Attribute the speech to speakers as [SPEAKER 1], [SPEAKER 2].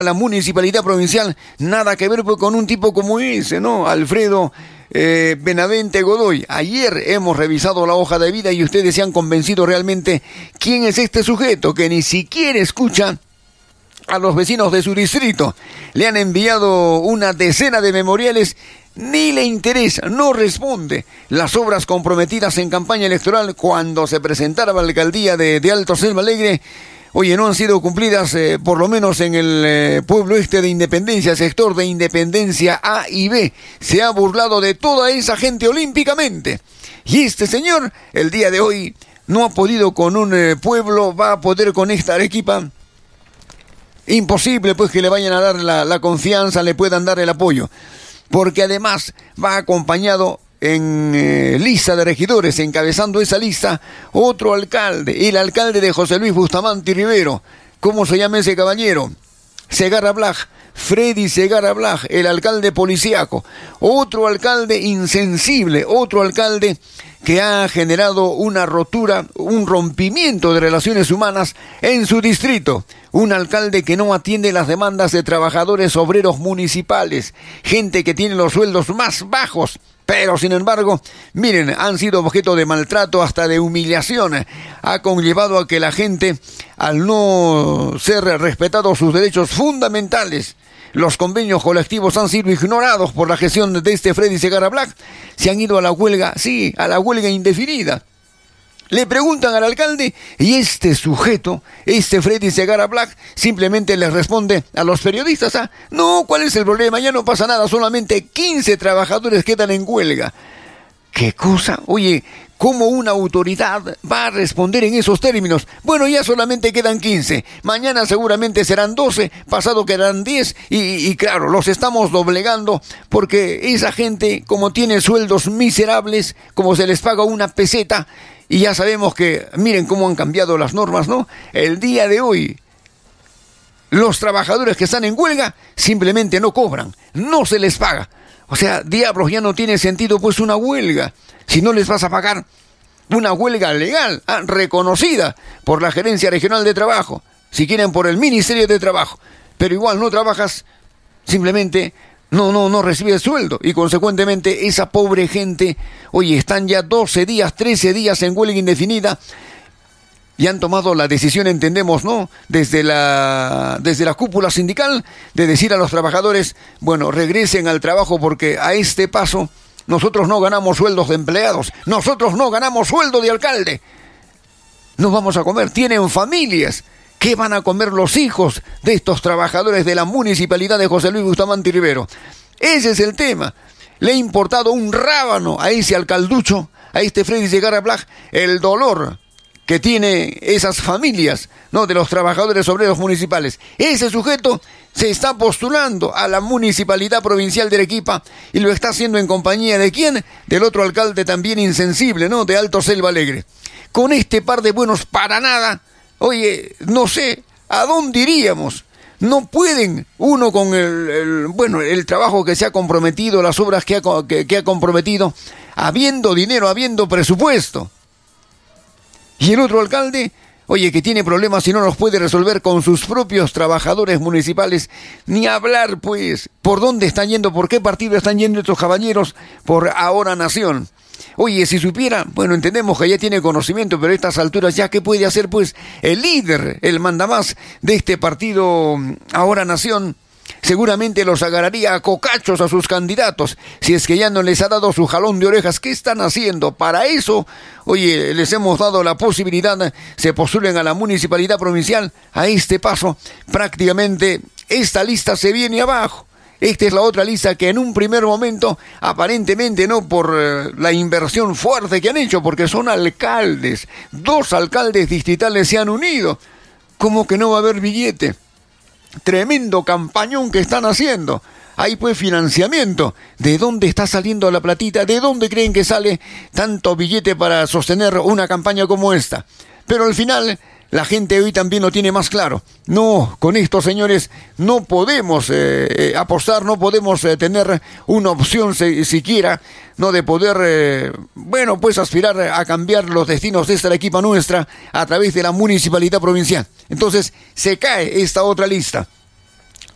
[SPEAKER 1] la municipalidad provincial, nada que ver pues con un tipo como ese, ¿no? Alfredo Benavente Godoy. Ayer hemos revisado la hoja de vida y ustedes se han convencido realmente quién es este sujeto que ni siquiera escucha a los vecinos de su distrito. Le han enviado una decena de memoriales, ni le interesa, no responde. Las obras comprometidas en campaña electoral cuando se presentara a la alcaldía de Alto Selva Alegre, oye, no han sido cumplidas, por lo menos en el pueblo este de Independencia, sector de Independencia A y B. Se ha burlado de toda esa gente olímpicamente. Y este señor, el día de hoy, no ha podido con un pueblo, va a poder con esta Arequipa. Imposible pues que le vayan a dar la confianza, le puedan dar el apoyo. Porque además va acompañado en lista de regidores, encabezando esa lista, otro alcalde, el alcalde de José Luis Bustamante Rivero. ¿Cómo se llama ese caballero? Segarra Blaj, Freddy Segarra Blaj, el alcalde policíaco. Otro alcalde insensible, otro alcalde que ha generado una rotura, un rompimiento de relaciones humanas en su distrito. Un alcalde que no atiende las demandas de trabajadores obreros municipales, gente que tiene los sueldos más bajos. Pero, sin embargo, miren, han sido objeto de maltrato, hasta de humillación. Ha conllevado a que la gente, al no ser respetados sus derechos fundamentales, los convenios colectivos han sido ignorados por la gestión de este Freddy Segarra Blaj. Se han ido a la huelga, sí, a la huelga indefinida. Le preguntan al alcalde y este sujeto, este Freddy Segarra Blaj, simplemente les responde a los periodistas: no, ¿cuál es el problema? Ya no pasa nada, solamente 15 trabajadores quedan en huelga. ¿Qué cosa? Oye, ¿cómo una autoridad va a responder en esos términos? Bueno, ya solamente quedan 15, mañana seguramente serán 12, pasado quedarán 10 y claro, los estamos doblegando porque esa gente, como tiene sueldos miserables, como se les paga una peseta, y ya sabemos que, miren cómo han cambiado las normas, ¿no? El día de hoy, los trabajadores que están en huelga simplemente no cobran, no se les paga. O sea, diablos, ya no tiene sentido pues una huelga. Si no les vas a pagar, una huelga legal, reconocida por la Gerencia Regional de Trabajo, si quieren por el Ministerio de Trabajo, pero igual no trabajas, simplemente no recibes sueldo, y consecuentemente esa pobre gente, oye, están ya 12 días, 13 días en huelga indefinida, y han tomado la decisión, entendemos, ¿no?, desde la cúpula sindical, de decir a los trabajadores: bueno, regresen al trabajo, porque a este paso nosotros no ganamos sueldos de empleados, nosotros no ganamos sueldo de alcalde, no vamos a comer, tienen familias. ¿Qué van a comer los hijos de estos trabajadores de la municipalidad de José Luis Bustamante Rivero? Ese es el tema. Le ha importado un rábano a ese alcalducho, a este Freddy Segarra Blaj, el dolor que tiene esas familias, ¿no?, de los trabajadores obreros municipales. Ese sujeto se está postulando a la municipalidad provincial de Arequipa y lo está haciendo en compañía ¿de quién? Del otro alcalde también insensible, ¿no?, de Alto Selva Alegre. Con este par de buenos para nada, oye, no sé, ¿a dónde iríamos? No pueden uno con el trabajo que se ha comprometido, las obras que ha comprometido, habiendo dinero, habiendo presupuesto. Y el otro alcalde, oye, que tiene problemas y no los puede resolver con sus propios trabajadores municipales. Ni hablar, pues, por dónde están yendo, por qué partido están yendo estos caballeros, por Ahora Nación. Oye, si supiera, bueno, entendemos que ya tiene conocimiento, pero a estas alturas ya, ¿qué puede hacer, pues, el líder, el mandamás de este partido Ahora Nación? Seguramente los agarraría a cocachos a sus candidatos, si es que ya no les ha dado su jalón de orejas. ¿Qué están haciendo? Para eso, oye, les hemos dado la posibilidad, se postulen a la municipalidad provincial. A este paso, prácticamente, esta lista se viene abajo. Esta es la otra lista que en un primer momento, aparentemente no por la inversión fuerte que han hecho, porque son alcaldes, 2 alcaldes distritales se han unido. ¿Cómo que no va a haber billete? Tremendo campañón que están haciendo. Hay pues financiamiento. ¿De dónde está saliendo la platita? ¿De dónde creen que sale tanto billete para sostener una campaña como esta? Pero al final, la gente hoy también lo tiene más claro. No, con estos señores no podemos apostar, no podemos tener una opción siquiera, no, de poder, pues aspirar a cambiar los destinos de esta Arequipa nuestra a través de la municipalidad provincial. Entonces se cae esta otra lista.